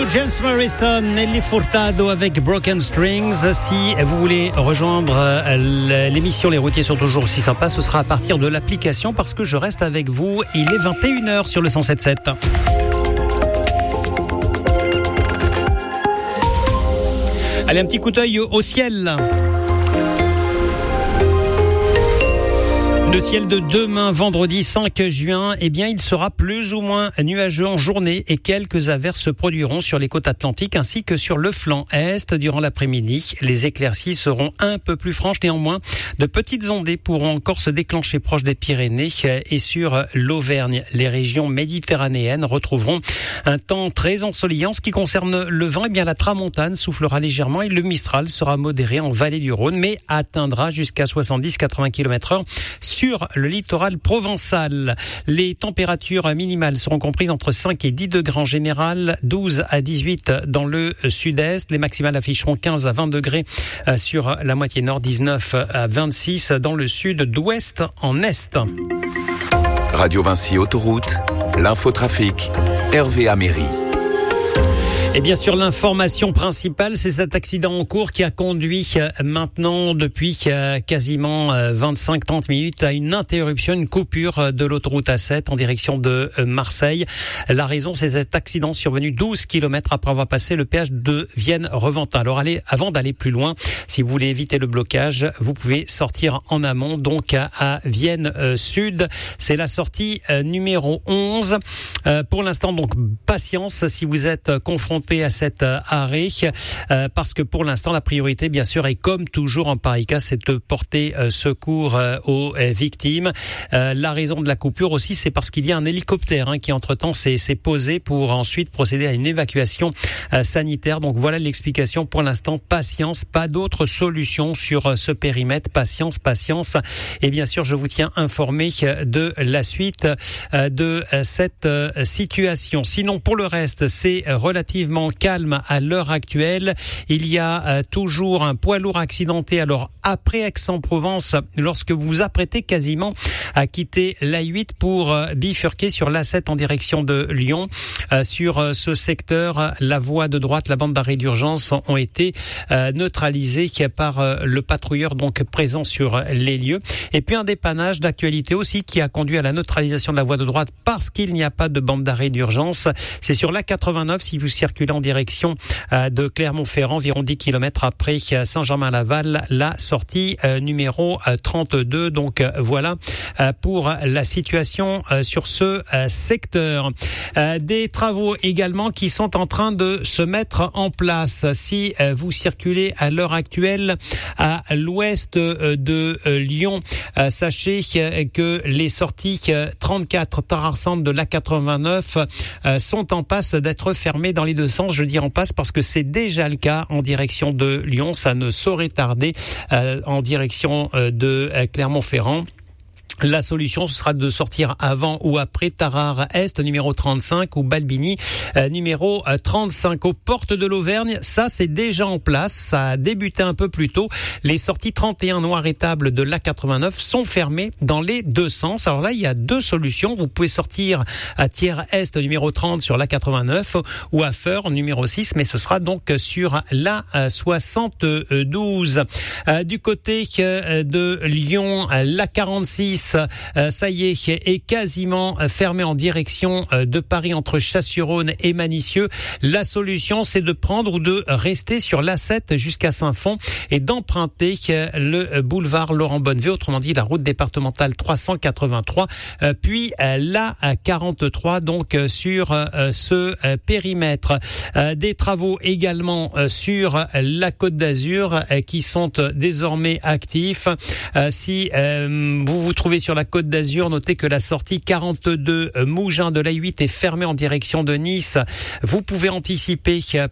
James Morrison et Lee Furtado avec Broken Strings. Si vous voulez rejoindre l'émission Les Routiers sont toujours aussi sympas, ce sera à partir de l'application parce que je reste avec vous. Il est 21h sur le 107.7. Allez, un petit coup d'œil au ciel. Le ciel de demain, vendredi 5 juin, il sera plus ou moins nuageux en journée et quelques averses se produiront sur les côtes atlantiques ainsi que sur le flanc est durant l'après-midi. Les éclaircies seront un peu plus franches néanmoins. De petites ondées pourront encore se déclencher proche des Pyrénées et sur l'Auvergne. Les régions méditerranéennes retrouveront un temps très ensoleillant. En ce qui concerne le vent, la tramontane soufflera légèrement et le Mistral sera modéré en vallée du Rhône mais atteindra jusqu'à 70-80 km/h sur le littoral provençal. Les températures minimales seront comprises entre 5 et 10 degrés en général, 12 à 18 dans le sud-est. Les maximales afficheront 15 à 20 degrés sur la moitié nord, 19 à 26 dans le sud, d'ouest en est. Radio Vinci Autoroute, l'infotrafic, Hervé Améry. Et bien sûr, l'information principale, c'est cet accident en cours qui a conduit maintenant depuis quasiment 25-30 minutes à une interruption, une coupure de l'autoroute A7 en direction de Marseille. La raison, c'est cet accident survenu 12 km après avoir passé le péage de Vienne-Reventin. Alors avant d'aller plus loin, si vous voulez éviter le blocage, vous pouvez sortir en amont, donc à Vienne Sud. C'est la sortie numéro 11. Pour l'instant, donc patience si vous êtes confronté à cet arrêt parce que pour l'instant la priorité bien sûr est comme toujours en pareil cas, c'est de porter secours aux victimes. La raison de la coupure aussi, c'est parce qu'il y a un hélicoptère qui entre-temps s'est posé pour ensuite procéder à une évacuation sanitaire. Donc voilà l'explication pour l'instant. Patience, pas d'autre solution sur ce périmètre. Patience. Et bien sûr, je vous tiens informé de la suite de cette situation. Sinon, pour le reste, c'est relativement calme à l'heure actuelle. Il y a toujours un poids lourd accidenté. Alors après Aix-en-Provence, lorsque vous vous apprêtez quasiment à quitter l'A8 pour bifurquer sur l'A7 en direction de Lyon, sur ce secteur, la voie de droite, la bande d'arrêt d'urgence ont été neutralisées par le patrouilleur donc présent sur les lieux. Et puis un dépannage d'actualité aussi qui a conduit à la neutralisation de la voie de droite parce qu'il n'y a pas de bande d'arrêt d'urgence. C'est sur l'A89 si vous circulez en direction de Clermont-Ferrand, environ 10 km après Saint-Germain-Laval, la sortie numéro 32. Donc voilà pour la situation sur ce secteur. Des travaux également qui sont en train de se mettre en place. Si vous circulez à l'heure actuelle à l'ouest de Lyon, sachez que les sorties 34 Tarare-Centre de l'A89 sont en passe d'être fermées dans les deux sens. Je dis en passe parce que c'est déjà le cas en direction de Lyon. Ça ne saurait tarder en direction de Clermont-Ferrand. La solution, ce sera de sortir avant ou après Tarare Est, numéro 35, ou Balbini, numéro 35. Aux portes de l'Auvergne, ça c'est déjà en place. Ça a débuté un peu plus tôt. Les sorties 31 noir et table de l'A89 sont fermées dans les deux sens. Alors là, il y a deux solutions. Vous pouvez sortir à Thiers-Est, numéro 30 sur l'A89, ou à Feur, numéro 6, mais ce sera donc sur l'A72. Du côté de Lyon, l'A46, ça y est quasiment fermé en direction de Paris entre Chasse-sur-Rhône et Manicieux. La solution, c'est de prendre ou de rester sur l'A7 jusqu'à Saint-Fond et d'emprunter le boulevard Laurent Bonnevet, autrement dit la route départementale 383, puis la 43 donc sur ce périmètre. Des travaux également sur la Côte d'Azur qui sont désormais actifs. Si vous vous trouvez sur la Côte d'Azur, notez que la sortie 42 Mougins de l'A8 est fermée en direction de Nice. Vous pouvez anticiper